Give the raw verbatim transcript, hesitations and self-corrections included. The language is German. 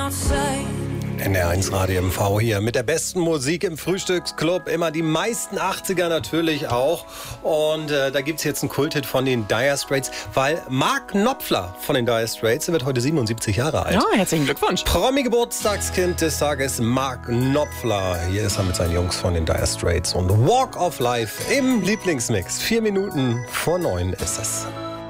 N R eins Radio M V hier mit der besten Musik im Frühstücksclub. Immer die meisten achtziger natürlich auch. Und äh, da gibt es jetzt einen Kulthit von den Dire Straits, weil Mark Knopfler von den Dire Straits, der wird heute siebenundsiebzig Jahre alt. Ja, herzlichen Glückwunsch. Promi-Geburtstagskind des Tages, Mark Knopfler. Hier ist er mit seinen Jungs von den Dire Straits und Walk of Life im Lieblingsmix. Vier Minuten vor neun ist es.